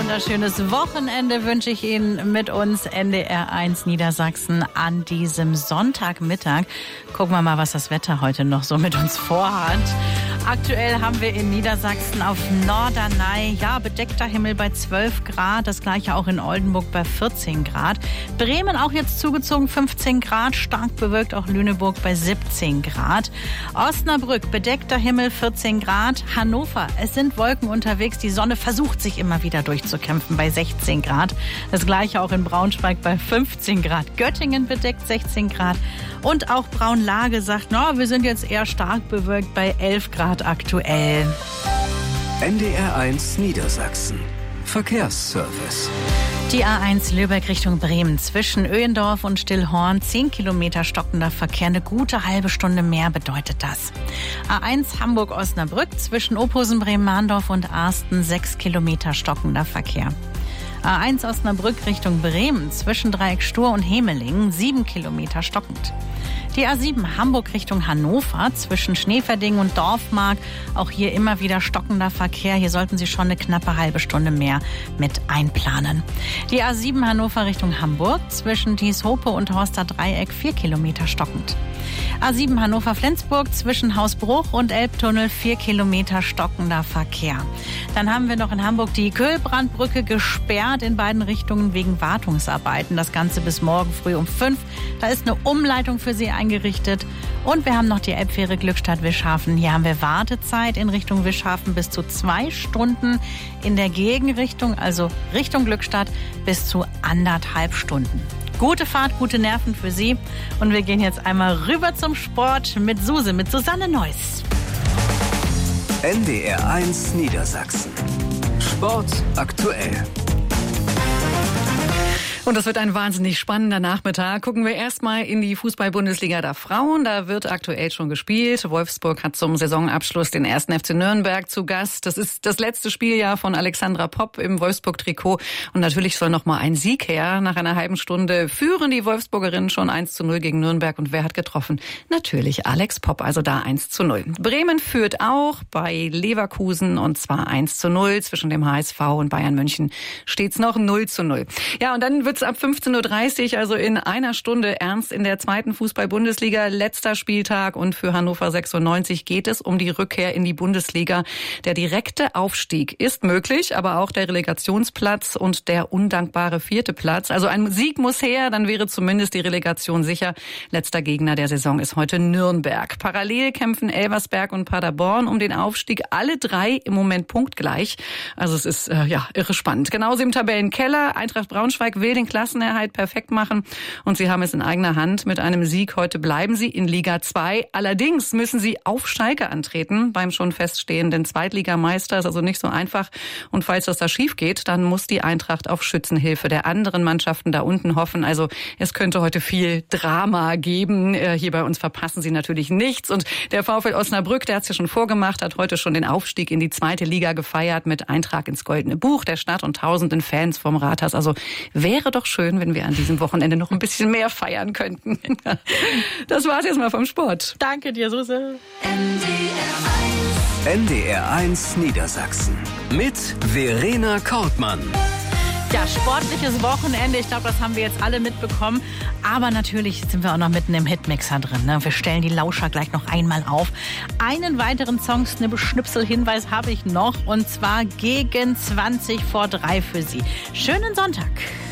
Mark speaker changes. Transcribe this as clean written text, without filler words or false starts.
Speaker 1: wunderschönes Wochenende wünsche ich Ihnen mit uns NDR1 Niedersachsen an diesem Sonntagmittag. Gucken wir mal, was das Wetter heute noch so mit uns vorhat. Aktuell haben wir in Niedersachsen auf Norderney, bedeckter Himmel bei 12 Grad. Das gleiche auch in Oldenburg bei 14 Grad. Bremen auch jetzt zugezogen 15 Grad. Stark bewölkt auch Lüneburg bei 17 Grad. Osnabrück, bedeckter Himmel 14 Grad. Hannover, es sind Wolken unterwegs. Die Sonne versucht sich immer wieder durchzukämpfen bei 16 Grad. Das gleiche auch in Braunschweig bei 15 Grad. Göttingen bedeckt 16 Grad. Und auch Braunlage sagt, wir sind jetzt eher stark bewölkt bei 11 Grad aktuell.
Speaker 2: NDR1 Niedersachsen. Verkehrsservice.
Speaker 1: Die A1 Lübeck Richtung Bremen zwischen Öhendorf und Stillhorn 10 Kilometer stockender Verkehr. Eine gute halbe Stunde mehr bedeutet das. A1 Hamburg-Osnabrück zwischen Ophusen, Bremen-Mahndorf und Arsten 6 Kilometer stockender Verkehr. A1 Osnabrück Richtung Bremen zwischen Dreieck Stur und Hemelingen 7 Kilometer stockend. Die A7 Hamburg Richtung Hannover zwischen Schneeverding und Dorfmark. Auch hier immer wieder stockender Verkehr. Hier sollten Sie schon eine knappe halbe Stunde mehr mit einplanen. Die A7 Hannover Richtung Hamburg zwischen Dieshope und Horster Dreieck 4 Kilometer stockend. A7 Hannover-Flensburg zwischen Hausbruch und Elbtunnel 4 Kilometer stockender Verkehr. Dann haben wir noch in Hamburg die Köhlbrandbrücke gesperrt in beiden Richtungen wegen Wartungsarbeiten. Das Ganze bis morgen früh um 5. Da ist eine Umleitung für Sie eingerichtet. Und wir haben noch die Elbfähre Glückstadt-Wischhafen. Hier haben wir Wartezeit in Richtung Wischhafen bis zu 2 Stunden. In der Gegenrichtung, also Richtung Glückstadt, bis zu 1,5 Stunden. Gute Fahrt, gute Nerven für Sie. Und wir gehen jetzt einmal rüber zum Sport mit Susanne Neuss.
Speaker 2: NDR1 Niedersachsen. Sport aktuell.
Speaker 3: Und das wird ein wahnsinnig spannender Nachmittag. Gucken wir erstmal in die Fußball-Bundesliga der Frauen. Da wird aktuell schon gespielt. Wolfsburg hat zum Saisonabschluss den 1. FC Nürnberg zu Gast. Das ist das letzte Spieljahr von Alexandra Popp im Wolfsburg-Trikot. Und natürlich soll noch mal ein Sieg her. Nach einer halben Stunde führen die Wolfsburgerinnen schon 1:0 gegen Nürnberg. Und wer hat getroffen? Natürlich Alex Popp, also da 1:0. Bremen führt auch bei Leverkusen und zwar 1:0. Zwischen dem HSV und Bayern München steht's noch 0:0. Ja, und dann wird's ab 15:30 Uhr, also in einer Stunde, ernst in der zweiten Fußball-Bundesliga. Letzter Spieltag und für Hannover 96 geht es um die Rückkehr in die Bundesliga. Der direkte Aufstieg ist möglich, aber auch der Relegationsplatz und der undankbare 4. Platz. Also ein Sieg muss her, dann wäre zumindest die Relegation sicher. Letzter Gegner der Saison ist heute Nürnberg. Parallel kämpfen Elversberg und Paderborn um den Aufstieg. Alle 3 im Moment punktgleich. Also es ist irre spannend. Genauso im Tabellenkeller. Eintracht Braunschweig will den Klassenerhalt perfekt machen und sie haben es in eigener Hand. Mit einem Sieg heute bleiben sie in Liga 2. Allerdings müssen sie auf Schalke antreten beim schon feststehenden Zweitligameister. Ist also nicht so einfach. Und falls das da schief geht, dann muss die Eintracht auf Schützenhilfe der anderen Mannschaften da unten hoffen. Also es könnte heute viel Drama geben. Hier bei uns verpassen sie natürlich nichts. Und der VfL Osnabrück, der hat es ja schon vorgemacht, hat heute schon den Aufstieg in die 2. Liga gefeiert mit Eintrag ins Goldene Buch der Stadt und tausenden Fans vom Rathaus. Also wäre doch schön, wenn wir an diesem Wochenende noch ein bisschen mehr feiern könnten. Das war's jetzt mal vom Sport.
Speaker 1: Danke dir, Susanne.
Speaker 2: NDR1 Niedersachsen. Mit Verena Kortmann.
Speaker 1: Ja, sportliches Wochenende. Ich glaube, das haben wir jetzt alle mitbekommen. Aber natürlich sind wir auch noch mitten im Hitmixer drin. Ne? Wir stellen die Lauscher gleich noch einmal auf. Einen weiteren Song-Schnipsel-Hinweis habe ich noch. Und zwar gegen 3:20 für Sie. Schönen Sonntag.